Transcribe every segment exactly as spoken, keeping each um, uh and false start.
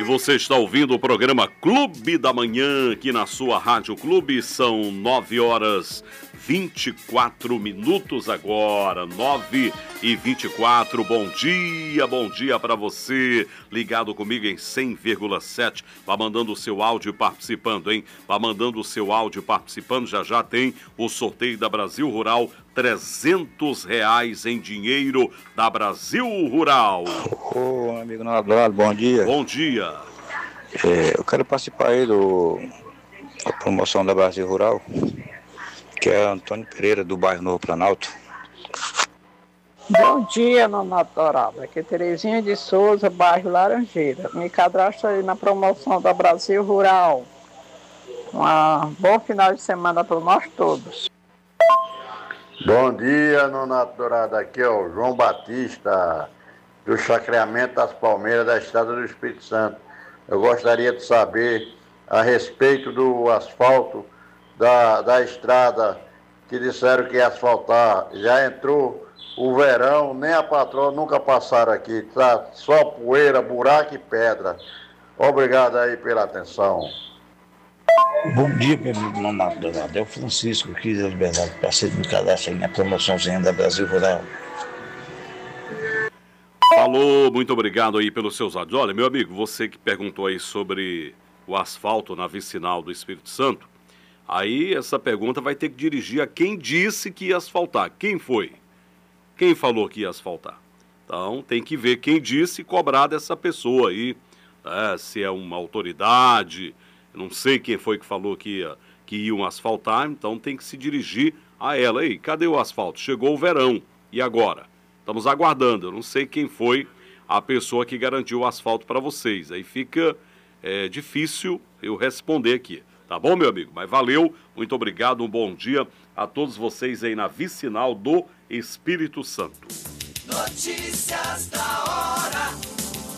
você está ouvindo o programa Clube da Manhã, aqui na sua Rádio Clube. São nove horas vinte e quatro minutos agora, nove e vinte e quatro. Bom dia, bom dia para você, ligado comigo em cem vírgula sete. Vá mandando o seu áudio participando, hein? Vá mandando o seu áudio participando. Já já tem o sorteio da Brasil Rural, trezentos reais em dinheiro da Brasil Rural. Ô, oh, amigo Nadal, bom dia. Bom dia. É, eu quero participar aí do, da promoção da Brasil Rural, que é Antônio Pereira, do bairro Novo Planalto. Bom dia, Nonato Dourado. Aqui é Terezinha de Souza, bairro Laranjeira. Me cadastro aí na promoção da Brasil Rural. Um bom final de semana para nós todos. Bom dia, Nonato Dourado. Aqui é o João Batista, do Chacreamento das Palmeiras, da Estrada do Espírito Santo. Eu gostaria de saber a respeito do asfalto da, da estrada, que disseram que ia asfaltar. Já entrou o verão, nem a patroa nunca passaram aqui. Tá só poeira, buraco e pedra. Obrigado aí pela atenção. Bom dia, meu amigo Nonato Dourado. É o Francisco aqui da Liberdade, para ser me cadastro aí na promoçãozinha da Brasil Rural. Falou, muito obrigado aí pelos seus áudios. Olha, meu amigo, você que perguntou aí sobre o asfalto na vicinal do Espírito Santo, aí essa pergunta vai ter que dirigir a quem disse que ia asfaltar. Quem foi? Quem falou que ia asfaltar? Então, tem que ver quem disse e cobrar dessa pessoa aí, né? Se é uma autoridade, não sei quem foi que falou que, ia, que iam asfaltar, então tem que se dirigir a ela. Aí, cadê o asfalto? Chegou o verão, e agora? Estamos aguardando, eu não sei quem foi a pessoa que garantiu o asfalto para vocês. Aí fica é, difícil eu responder aqui, tá bom, meu amigo? Mas valeu, muito obrigado, um bom dia a todos vocês aí na vicinal do Espírito Santo. Notícias da hora.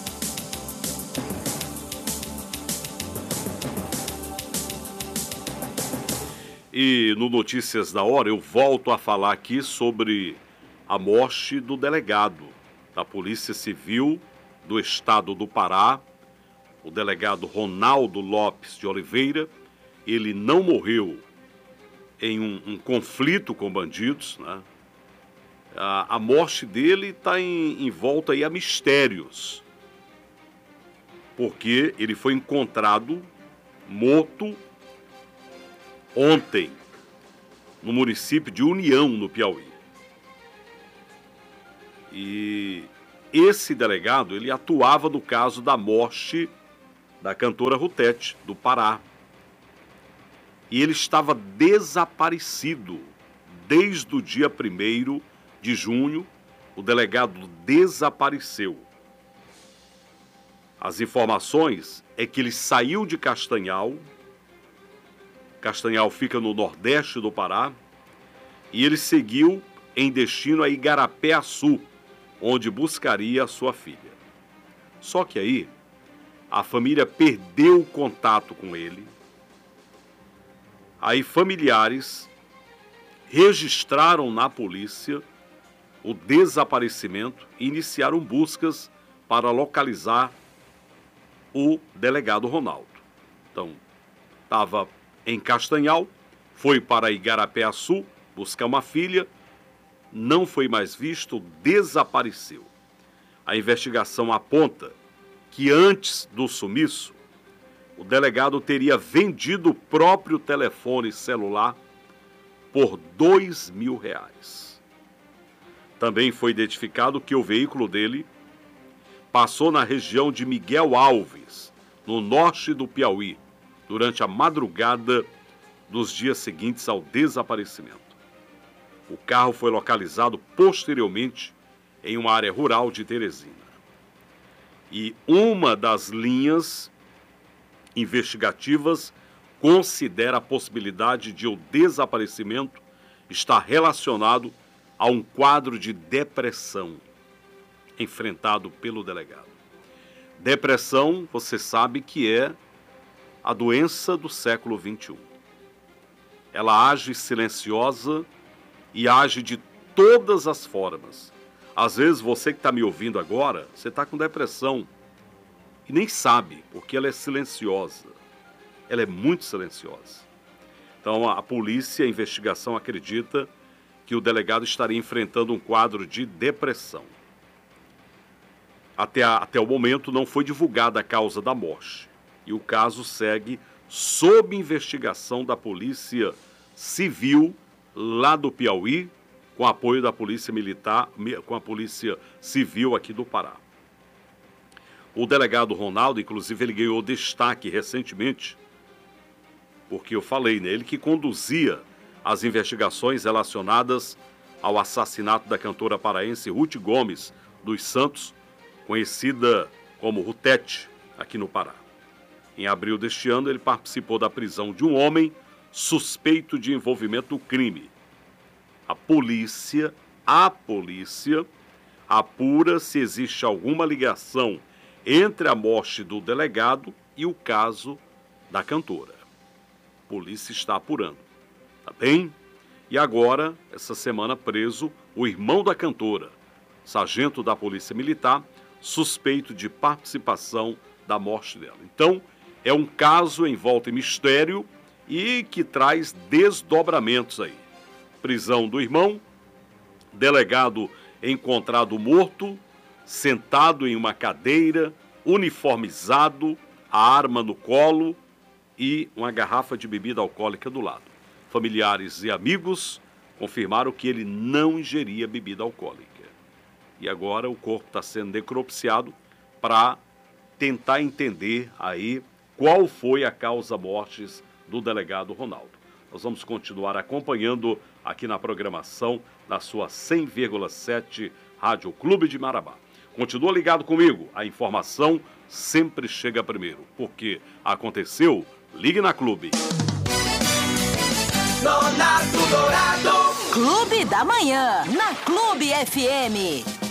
E no Notícias da Hora eu volto a falar aqui sobre a morte do delegado da Polícia Civil do Estado do Pará, o delegado Ronaldo Lopes de Oliveira. Ele não morreu em um, um conflito com bandidos, né? A, a morte dele está em, em volta aí a mistérios, porque ele foi encontrado morto ontem no município de União, no Piauí. E esse delegado, ele atuava no caso da morte da cantora Rutete, do Pará. E ele estava desaparecido desde o dia primeiro de junho. O delegado desapareceu. As informações é que ele saiu de Castanhal. Castanhal fica no nordeste do Pará. E ele seguiu em destino a Igarapé-Açu, onde buscaria a sua filha. Só que aí, a família perdeu o contato com ele. Aí familiares registraram na polícia o desaparecimento e iniciaram buscas para localizar o delegado Ronaldo. Então, estava em Castanhal, foi para Igarapé-Açu buscar uma filha, não foi mais visto, desapareceu. A investigação aponta que antes do sumiço, o delegado teria vendido o próprio telefone celular por dois mil reais. Também foi identificado que o veículo dele passou na região de Miguel Alves, no norte do Piauí, durante a madrugada dos dias seguintes ao desaparecimento. O carro foi localizado posteriormente em uma área rural de Teresina. E uma das linhas investigativas considera a possibilidade de o desaparecimento estar relacionado a um quadro de depressão enfrentado pelo delegado. Depressão, você sabe que é a doença do século vinte e um. Ela age silenciosa e age de todas as formas. Às vezes você que está me ouvindo agora, você está com depressão e nem sabe, porque ela é silenciosa. Ela é muito silenciosa. Então, a, a polícia, a investigação acredita que o delegado estaria enfrentando um quadro de depressão. Até, a, até o momento não foi divulgada a causa da morte. E o caso segue sob investigação da Polícia Civil lá do Piauí, com apoio da Polícia Militar, com a Polícia Civil aqui do Pará. O delegado Ronaldo, inclusive, ele ganhou destaque recentemente, porque eu falei nele que conduzia as investigações relacionadas ao assassinato da cantora paraense Ruth Gomes dos Santos, conhecida como Rutete, aqui no Pará. Em abril deste ano, ele participou da prisão de um homem suspeito de envolvimento no crime. A polícia, a polícia, apura se existe alguma ligação entre a morte do delegado e o caso da cantora. A polícia está apurando, tá bem? E agora, essa semana, preso o irmão da cantora, sargento da Polícia Militar, suspeito de participação da morte dela. Então, é um caso envolto em mistério e que traz desdobramentos aí. Prisão do irmão, delegado encontrado morto, sentado em uma cadeira, uniformizado, a arma no colo e uma garrafa de bebida alcoólica do lado. Familiares e amigos confirmaram que ele não ingeria bebida alcoólica. E agora o corpo está sendo necropsiado para tentar entender aí qual foi a causa mortes do delegado Ronaldo. Nós vamos continuar acompanhando aqui na programação da sua cem vírgula sete Rádio Clube de Marabá. Continua ligado comigo, a informação sempre chega primeiro, porque aconteceu, ligue na Clube. Dourado. Clube da Manhã, na Clube F M.